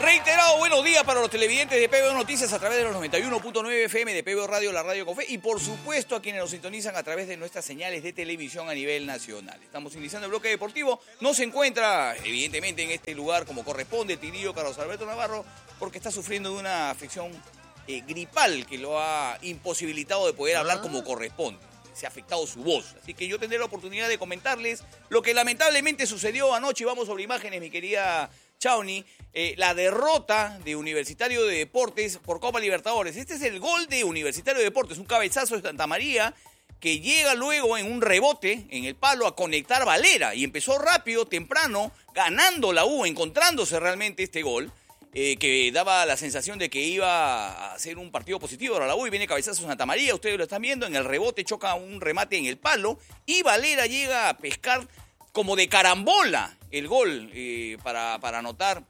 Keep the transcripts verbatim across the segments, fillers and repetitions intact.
Reiterado buenos días para los televidentes de P B O Noticias a través de los noventa y uno punto nueve F M de P B O Radio, la radio con fe, y por supuesto a quienes nos sintonizan a través de nuestras señales de televisión a nivel nacional. Estamos iniciando el bloque deportivo. No se encuentra, evidentemente, en este lugar como corresponde Tigrillo Carlos Alberto Navarro, porque está sufriendo de una afección eh, gripal que lo ha imposibilitado de poder hablar como corresponde. Se ha afectado su voz. Así que yo tendré la oportunidad de comentarles lo que lamentablemente sucedió anoche. Vamos sobre imágenes, mi querida Chauny. Eh, la derrota de Universitario de Deportes por Copa Libertadores. Este es el gol de Universitario de Deportes, un cabezazo de Santa María que llega luego en un rebote en el palo a conectar Valera y empezó rápido, temprano, ganando la U, encontrándose realmente este gol. Eh, que daba la sensación de que iba a ser un partido positivo para la U, y viene cabezazo Santa María, ustedes lo están viendo, en el rebote choca un remate en el palo y Valera llega a pescar como de carambola el gol eh, para, para anotar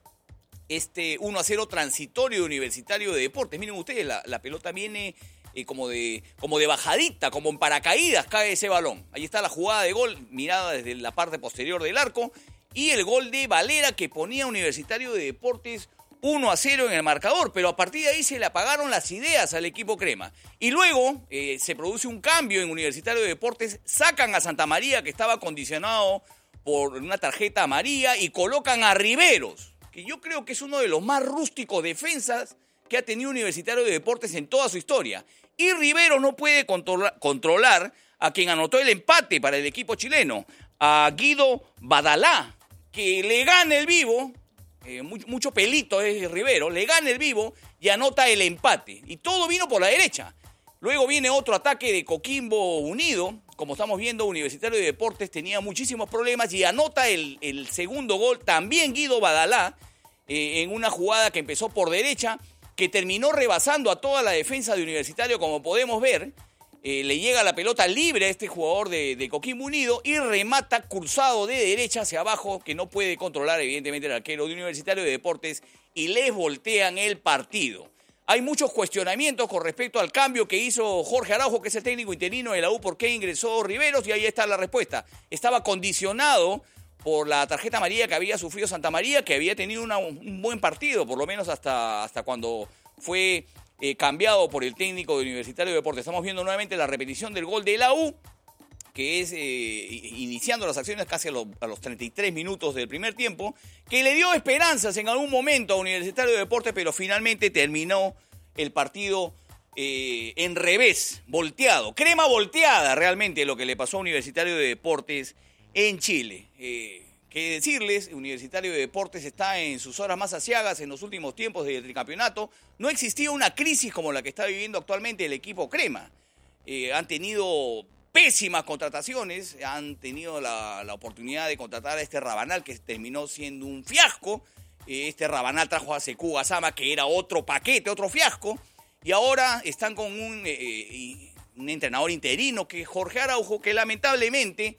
este uno a cero transitorio de Universitario de Deportes. Miren ustedes, la, la pelota viene eh, como, de, como de bajadita, como en paracaídas cae ese balón. Ahí está la jugada de gol, mirada desde la parte posterior del arco, y el gol de Valera que ponía Universitario de Deportes uno a cero en el marcador, pero a partir de ahí se le apagaron las ideas al equipo crema. Y luego eh, se produce un cambio en Universitario de Deportes, sacan a Santa María, que estaba condicionado por una tarjeta amarilla, y colocan a Riveros, que yo creo que es uno de los más rústicos defensas que ha tenido Universitario de Deportes en toda su historia. Y Riveros no puede controla- controlar a quien anotó el empate para el equipo chileno, a Guido Badalá, que le gana el vivo. Eh, mucho, mucho pelito es Rivero, le gana el vivo y anota el empate. Y todo vino por la derecha. Luego viene otro ataque de Coquimbo Unido. Como estamos viendo, Universitario de Deportes tenía muchísimos problemas y anota el, el segundo gol también Guido Badalá, eh, en una jugada que empezó por derecha, que terminó rebasando a toda la defensa de Universitario, como podemos ver. Eh, le llega la pelota libre a este jugador de, de Coquimbo Unido y remata cruzado de derecha hacia abajo, que no puede controlar evidentemente el arquero de Universitario de Deportes, y les voltean el partido. Hay muchos cuestionamientos con respecto al cambio que hizo Jorge Araujo, que es el técnico interino de la U, por qué ingresó Riveros, y ahí está la respuesta. Estaba condicionado por la tarjeta amarilla que había sufrido Santa María, que había tenido una, un buen partido, por lo menos hasta, hasta cuando fue Eh, cambiado por el técnico de Universitario de Deportes. Estamos viendo nuevamente la repetición del gol de la U, que es eh, iniciando las acciones casi a los, a los treinta y tres minutos del primer tiempo, que le dio esperanzas en algún momento a Universitario de Deportes, pero finalmente terminó el partido eh, en revés, volteado. Crema volteada realmente lo que le pasó a Universitario de Deportes en Chile. Eh, ¿Qué decirles? Universitario de Deportes está en sus horas más aciagas en los últimos tiempos del tricampeonato. No existía una crisis como la que está viviendo actualmente el equipo crema. Eh, han tenido pésimas contrataciones, han tenido la, la oportunidad de contratar a este Rabanal, que terminó siendo un fiasco. Eh, este Rabanal trajo a Sekou Gassama, que era otro paquete, otro fiasco. Y ahora están con un, eh, un entrenador interino, que es Jorge Araujo, que lamentablemente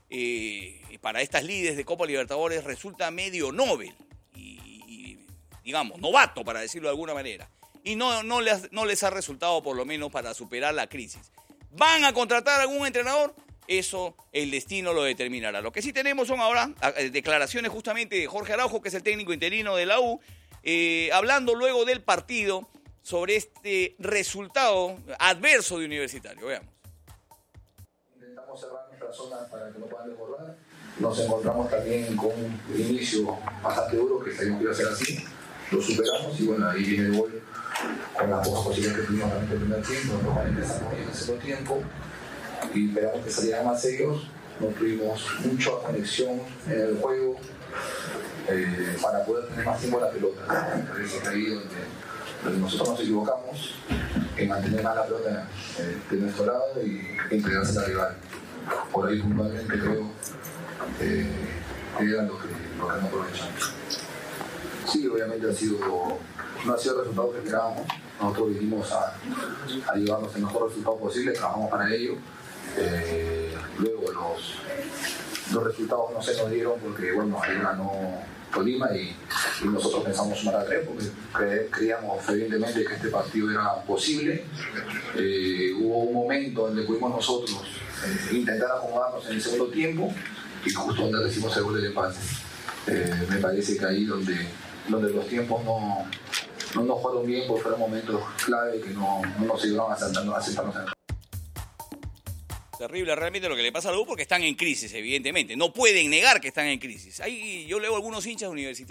Eh, para estas lides de Copa Libertadores resulta medio Nobel y, y digamos, novato, para decirlo de alguna manera. Y no, no, les, no les ha resultado, por lo menos, para superar la crisis. ¿Van a contratar a algún entrenador? Eso el destino lo determinará. Lo que sí tenemos son ahora declaraciones justamente de Jorge Araujo, que es el técnico interino de la U, eh, hablando luego del partido sobre este resultado adverso de Universitario. Veamos. Intentamos cerrar nuestra zona para que no puedan desbordar. Nos encontramos también con un inicio bastante duro, que sabíamos que iba a ser así. Lo superamos y bueno, ahí viene el gol con las pocas posibilidades que tuvimos en el primer tiempo. Nosotros empezamos bien en el segundo tiempo y esperamos que salieran más serios. No tuvimos mucha conexión en el juego eh, para poder tener más tiempo en la pelota. Me parece que ahí donde, donde nosotros nos equivocamos, en mantener más la pelota eh, de nuestro lado y entregarse al rival. Por ahí puntualmente creo eh, que eran los que, los que no aprovechamos. Sí, obviamente ha sido, no ha sido el resultado que esperábamos. Nosotros vinimos a, a llevarnos el mejor resultado posible, trabajamos para ello. Eh, luego los, los resultados no se nos dieron porque, bueno, ahí ganó Tolima y, y nosotros pensamos sumar a tres porque cre, creíamos evidentemente que este partido era posible. Eh, hubo un momento donde pudimos nosotros eh, intentar acomodarnos en el segundo tiempo y justo donde recibimos el gol del empate. Eh, me parece que ahí donde donde los tiempos no, no nos fueron bien, porque fueron momentos clave que no, no nos ayudaban a sentarnos, a sentarnos en el... Terrible realmente lo que le pasa a la U porque están en crisis, evidentemente. No pueden negar que están en crisis. Ahí yo leo algunos hinchas universitarios